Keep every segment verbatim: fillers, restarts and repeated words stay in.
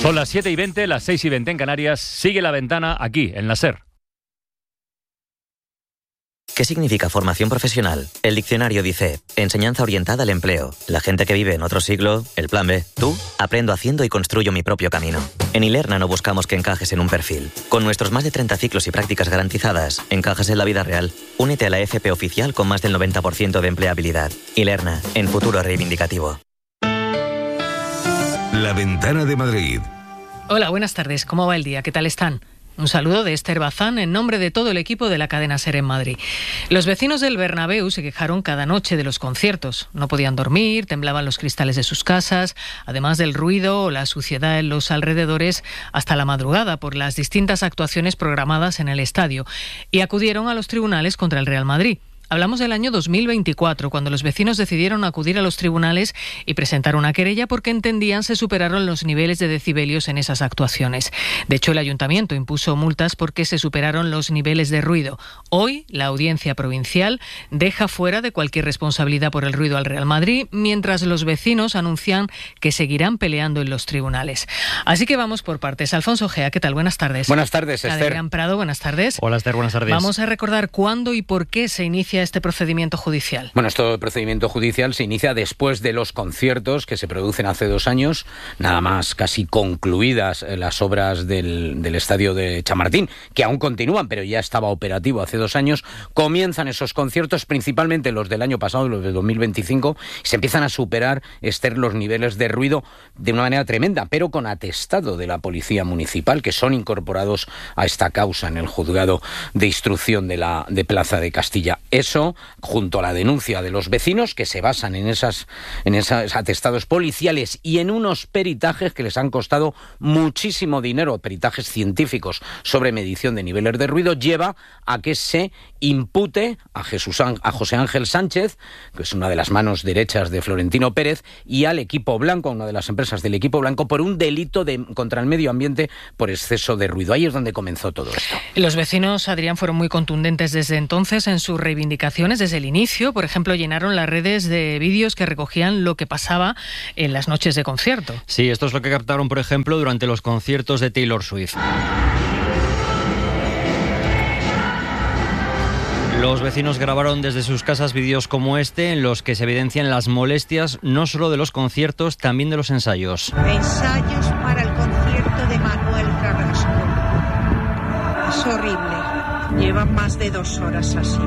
Son las siete y veinte, las seis y veinte en Canarias. Sigue La Ventana aquí, en la SER. ¿Qué significa formación profesional? El diccionario dice: enseñanza orientada al empleo. La gente que vive en otro siglo, el plan B. Tú, aprendo haciendo y construyo mi propio camino. En Ilerna no buscamos que encajes en un perfil. Con nuestros más de treinta ciclos y prácticas garantizadas, encajas en la vida real. Únete a la F P oficial con más del noventa por ciento de empleabilidad. Ilerna, en futuro reivindicativo. La Ventana de Madrid. Hola, buenas tardes. ¿Cómo va el día? ¿Qué tal están? Un saludo de Esther Bazán en nombre de todo el equipo de la cadena SER en Madrid. Los vecinos del Bernabéu se quejaron cada noche de los conciertos. No podían dormir, temblaban los cristales de sus casas, además del ruido o la suciedad en los alrededores hasta la madrugada por las distintas actuaciones programadas en el estadio, y acudieron a los tribunales contra el Real Madrid. Hablamos del año dos mil veinticuatro, cuando los vecinos decidieron acudir a los tribunales y presentar una querella porque entendían se superaron los niveles de decibelios en esas actuaciones. De hecho, el ayuntamiento impuso multas porque se superaron los niveles de ruido. Hoy, la Audiencia Provincial deja fuera de cualquier responsabilidad por el ruido al Real Madrid, mientras los vecinos anuncian que seguirán peleando en los tribunales. Así que vamos por partes. Alfonso Gea, ¿qué tal? Buenas tardes. Buenas tardes, Esther. Adrián Prado, buenas tardes. Hola, Esther, buenas tardes. Vamos a recordar cuándo y por qué se inicia este procedimiento judicial. Bueno, este procedimiento judicial se inicia después de los conciertos que se producen hace dos años, nada más casi concluidas las obras del, del estadio de Chamartín, que aún continúan, pero ya estaba operativo hace dos años. Comienzan esos conciertos, principalmente los del año pasado, los de dos mil veinticinco, y se empiezan a superar, Esther, los niveles de ruido de una manera tremenda, pero con atestado de la Policía Municipal, que son incorporados a esta causa en el juzgado de instrucción de la de Plaza de Castilla. Eso, junto a la denuncia de los vecinos, que se basan en esas en esos atestados policiales y en unos peritajes que les han costado muchísimo dinero, peritajes científicos sobre medición de niveles de ruido, lleva a que se impute a Jesús a José Ángel Sánchez, que es una de las manos derechas de Florentino Pérez, y al Equipo Blanco, una de las empresas del Equipo Blanco, por un delito de, contra el medio ambiente por exceso de ruido. Ahí es donde comenzó todo esto. Los vecinos, Adrián, fueron muy contundentes desde entonces en sus reivindicaciones desde el inicio. Por ejemplo, llenaron las redes de vídeos que recogían lo que pasaba en las noches de concierto. Sí, esto es lo que captaron, por ejemplo, durante los conciertos de Taylor Swift. Los vecinos grabaron desde sus casas vídeos como este, en los que se evidencian las molestias no solo de los conciertos, también de los ensayos. Ensayos para el concierto de Manuel Carrasco. Es horrible. Llevan más de dos horas así.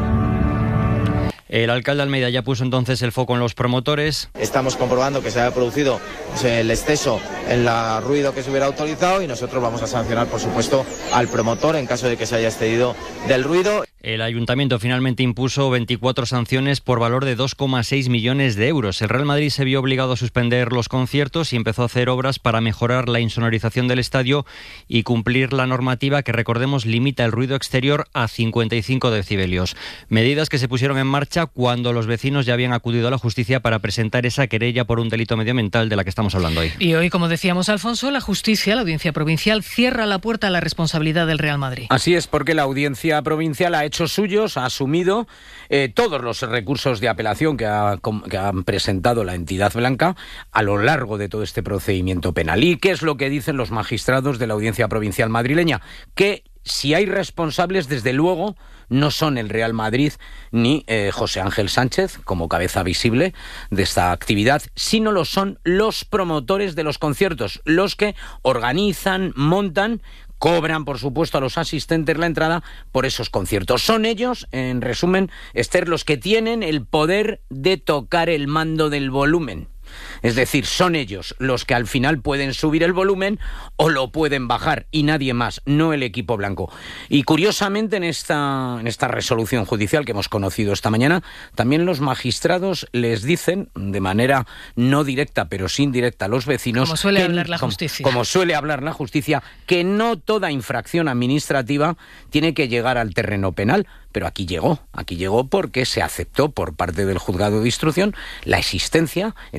El alcalde Almeida ya puso entonces el foco en los promotores. Estamos comprobando que se ha producido pues, el exceso en el ruido que se hubiera autorizado, y nosotros vamos a sancionar, por supuesto, al promotor en caso de que se haya excedido del ruido. El ayuntamiento finalmente impuso veinticuatro sanciones por valor de dos coma seis millones de euros. El Real Madrid se vio obligado a suspender los conciertos y empezó a hacer obras para mejorar la insonorización del estadio y cumplir la normativa que, recordemos, limita el ruido exterior a cincuenta y cinco decibelios. Medidas que se pusieron en marcha cuando los vecinos ya habían acudido a la justicia para presentar esa querella por un delito medioambiental de la que estamos hablando hoy. Y hoy, como decíamos, Alfonso, la justicia, la Audiencia Provincial, cierra la puerta a la responsabilidad del Real Madrid. Así es, porque la Audiencia Provincial ha hecho suyos, ha asumido eh, todos los recursos de apelación que, ha, que han presentado la entidad blanca a lo largo de todo este procedimiento penal. ¿Y qué es lo que dicen los magistrados de la Audiencia Provincial madrileña? Que si hay responsables, desde luego, no son el Real Madrid ni eh, José Ángel Sánchez, como cabeza visible de esta actividad, sino lo son los promotores de los conciertos, los que organizan, montan, cobran, por supuesto, a los asistentes la entrada por esos conciertos. Son ellos, en resumen, Esther, los que tienen el poder de tocar el mando del volumen. Es decir, son ellos los que al final pueden subir el volumen o lo pueden bajar, y nadie más, no el equipo blanco. Y curiosamente, en esta, en esta resolución judicial que hemos conocido esta mañana, también los magistrados les dicen, de manera no directa pero sí indirecta, a los vecinos, como suele que, hablar la como, justicia, como suele hablar la justicia, que no toda infracción administrativa tiene que llegar al terreno penal. Pero aquí llegó, aquí llegó porque se aceptó por parte del juzgado de instrucción la existencia, en diligencias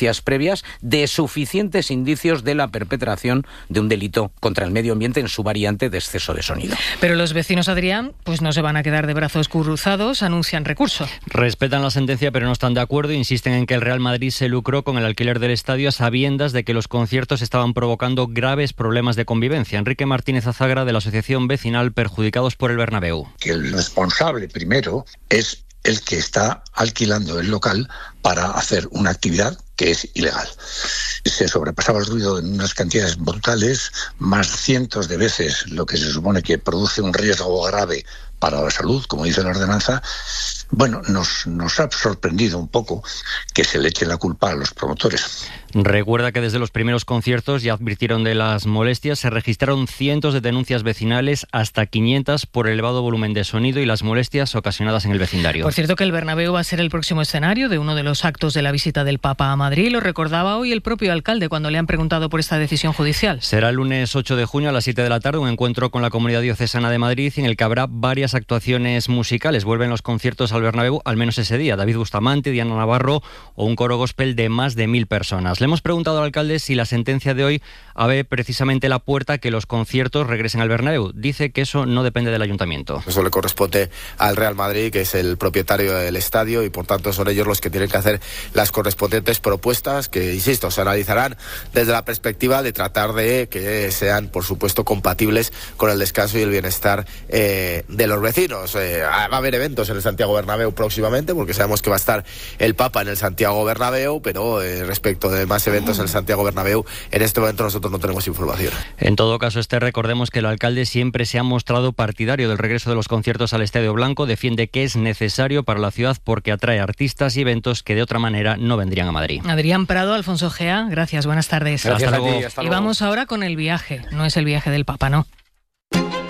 denuncias previas de suficientes indicios de la perpetración de un delito contra el medio ambiente en su variante de exceso de sonido. Pero los vecinos, Adrián, pues no se van a quedar de brazos cruzados, anuncian recurso. Respetan la sentencia, pero no están de acuerdo. Insisten en que el Real Madrid se lucró con el alquiler del estadio a sabiendas de que los conciertos estaban provocando graves problemas de convivencia. Enrique Martínez Azagra, de la Asociación Vecinal Perjudicados por el Bernabéu. Que el responsable primero es el que está alquilando el local para hacer una actividad que es ilegal. Se sobrepasaba el ruido en unas cantidades brutales, más cientos de veces lo que se supone que produce un riesgo grave para la salud, como dice la ordenanza. Bueno, nos, nos ha sorprendido un poco que se le eche la culpa a los promotores. Recuerda que desde los primeros conciertos ya advirtieron de las molestias. Se registraron cientos de denuncias vecinales, hasta quinientas, por el elevado volumen de sonido y las molestias ocasionadas en el vecindario. Por cierto, que el Bernabéu va a ser el próximo escenario de uno de los actos de la visita del Papa a Madrid. Lo recordaba hoy el propio alcalde cuando le han preguntado por esta decisión judicial. Será el lunes ocho de junio a las siete de la tarde un encuentro con la Comunidad Diocesana de Madrid en el que habrá varias actuaciones musicales. Vuelven los conciertos al Bernabéu, al menos ese día. David Bustamante, Diana Navarro o un coro gospel de más de mil personas. Le hemos preguntado al alcalde si la sentencia de hoy abre precisamente la puerta a que los conciertos regresen al Bernabéu. Dice que eso no depende del ayuntamiento. Eso le corresponde al Real Madrid, que es el propietario del estadio, y por tanto son ellos los que tienen que hacer las correspondientes propuestas que, insisto, se analizarán desde la perspectiva de tratar de que sean, por supuesto, compatibles con el descanso y el bienestar eh, de los vecinos. Eh, va a haber eventos en el Santiago Bernabéu próximamente, porque sabemos que va a estar el Papa en el Santiago Bernabéu, pero eh, respecto de más eventos en el Santiago Bernabéu, en este momento nosotros no tenemos información. En todo caso, este recordemos que el alcalde siempre se ha mostrado partidario del regreso de los conciertos al Estadio Blanco. Defiende que es necesario para la ciudad porque atrae artistas y eventos que de otra manera no vendrían a Madrid. Adrián Prado, Alfonso Gea, gracias, buenas tardes. Gracias hasta a luego. ti, hasta Y luego. vamos ahora con el viaje. No es el viaje del Papa, ¿no?